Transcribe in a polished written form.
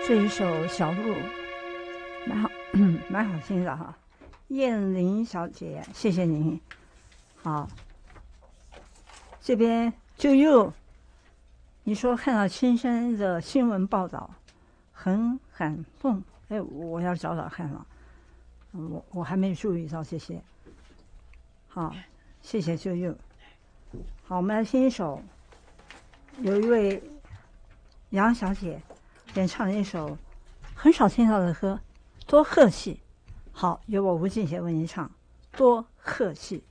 这一首《小鹿》蛮好，蛮好听的哈。燕玲小姐，谢谢您。好，这边就又你说看到青山的新闻报道很感动，哎，我要找找看了，我还没注意到这些。好，谢谢就又。好，我们来听一首，有一位杨小姐演唱了一首很少听到的歌，多客气。好，由我吴静贤为您唱《多客气》。